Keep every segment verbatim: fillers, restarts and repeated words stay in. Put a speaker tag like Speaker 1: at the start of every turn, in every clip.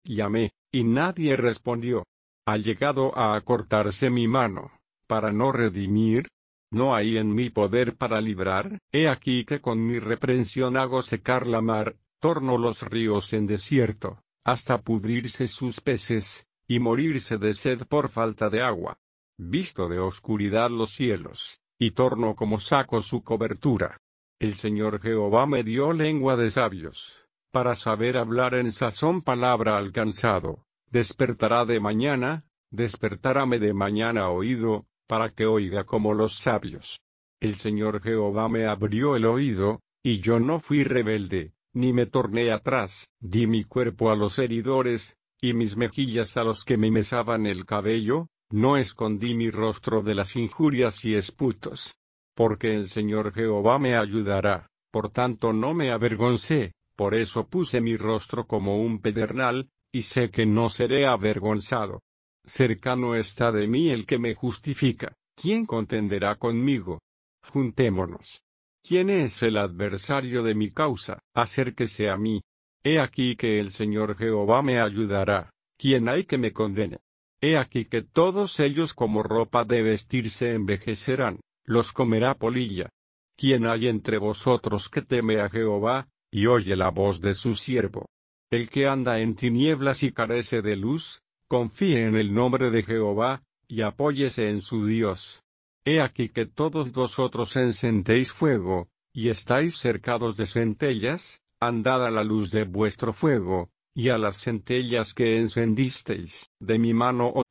Speaker 1: llamé, y nadie respondió. ¿Ha llegado a acortarse mi mano, para no redimir? ¿No hay en mi poder para librar? He aquí que con mi reprensión hago secar la mar, torno los ríos en desierto, hasta pudrirse sus peces, y morirse de sed por falta de agua. Visto de oscuridad los cielos, y torno como saco su cobertura. El Señor Jehová me dio lengua de sabios, para saber hablar en sazón palabra al cansado. Despertará de mañana, despertaráme de mañana oído, para que oiga como los sabios. El Señor Jehová me abrió el oído, y yo no fui rebelde, ni me torné atrás. Di mi cuerpo a los heridores, y mis mejillas a los que me mesaban el cabello, no escondí mi rostro de las injurias y esputos. Porque el Señor Jehová me ayudará, por tanto no me avergoncé, por eso puse mi rostro como un pedernal, y sé que no seré avergonzado. Cercano está de mí el que me justifica, ¿quién contenderá conmigo? Juntémonos. ¿Quién es el adversario de mi causa? Acérquese a mí. He aquí que el Señor Jehová me ayudará, ¿quién hay que me condene? He aquí que todos ellos como ropa de vestirse envejecerán, los comerá polilla. ¿Quién hay entre vosotros que teme a Jehová, y oye la voz de su siervo? El que anda en tinieblas y carece de luz, confíe en el nombre de Jehová, y apóyese en su Dios. He aquí que todos vosotros encendéis fuego, y estáis cercados de centellas, andad a la luz de vuestro fuego, y a las centellas que encendisteis, de mi mano os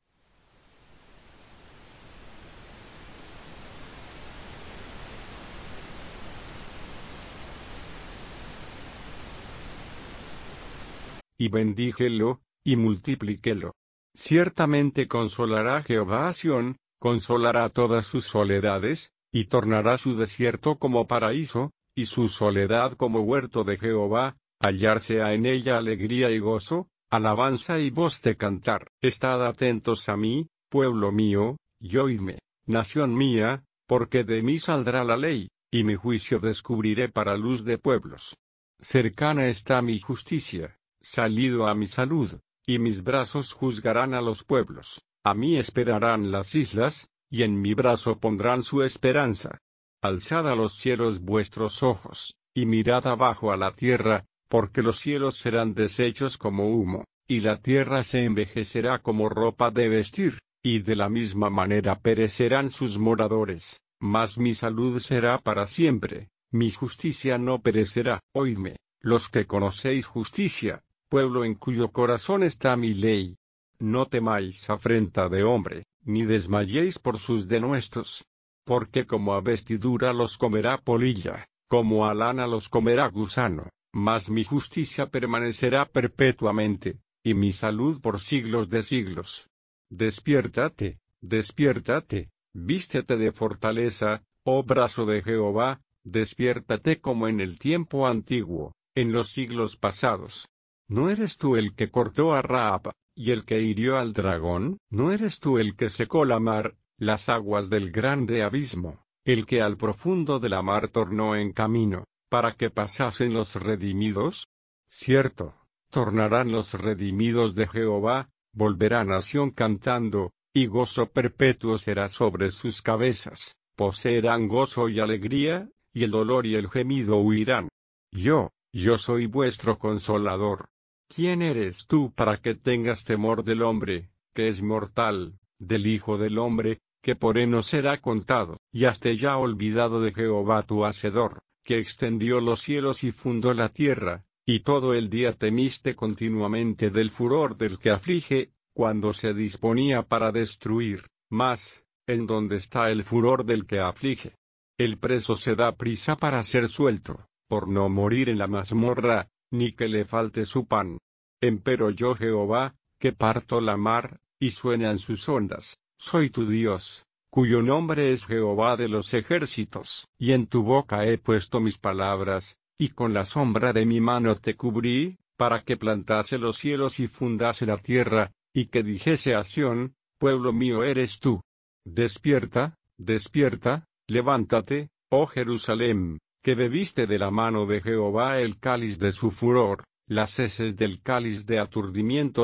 Speaker 1: y bendíjelo, y multiplíquelo. Ciertamente consolará Jehová a Sión, consolará todas sus soledades, y tornará su desierto como paraíso, y su soledad como huerto de Jehová, hallarse ha en ella alegría y gozo, alabanza y voz de cantar. Estad atentos a mí, pueblo mío, y oídme, nación mía, porque de mí saldrá la ley, y mi juicio descubriré para luz de pueblos. Cercana está mi justicia, salido a mi salud, y mis brazos juzgarán a los pueblos. A mí esperarán las islas, y en mi brazo pondrán su esperanza. Alzad a los cielos vuestros ojos, y mirad abajo a la tierra, porque los cielos serán deshechos como humo, y la tierra se envejecerá como ropa de vestir, y de la misma manera perecerán sus moradores, mas mi salud será para siempre, mi justicia no perecerá. Oídme, los que conocéis justicia, pueblo en cuyo corazón está mi ley. No temáis afrenta de hombre, ni desmayéis por sus denuestos. Porque como a vestidura los comerá polilla, como a lana los comerá gusano, mas mi justicia permanecerá perpetuamente, y mi salud por siglos de siglos. Despiértate, despiértate, vístete de fortaleza, oh brazo de Jehová, despiértate como en el tiempo antiguo, en los siglos pasados. ¿No eres tú el que cortó a Rahab, y el que hirió al dragón? ¿No eres tú el que secó la mar, las aguas del grande abismo, el que al profundo de la mar tornó en camino, para que pasasen los redimidos? Cierto, tornarán los redimidos de Jehová, volverán a Sión cantando, y gozo perpetuo será sobre sus cabezas, poseerán gozo y alegría, y el dolor y el gemido huirán. Yo, yo soy vuestro consolador. ¿Quién eres tú para que tengas temor del hombre, que es mortal, del Hijo del hombre, que por heno será contado? Y has te ya olvidado de Jehová tu Hacedor, que extendió los cielos y fundó la tierra, y todo el día temiste continuamente del furor del que aflige, cuando se disponía para destruir. Mas, ¿en dónde está el furor del que aflige? El preso se da prisa para ser suelto, por no morir en la mazmorra, ni que le falte su pan. Empero yo Jehová, que parto la mar, y suenan sus ondas, soy tu Dios, cuyo nombre es Jehová de los ejércitos. Y en tu boca he puesto mis palabras, y con la sombra de mi mano te cubrí, para que plantase los cielos y fundase la tierra, y que dijese a Sión, pueblo mío eres tú. Despierta, despierta, levántate, oh Jerusalem, que bebiste de la mano de Jehová el cáliz de su furor, las heces del cáliz de aturdimiento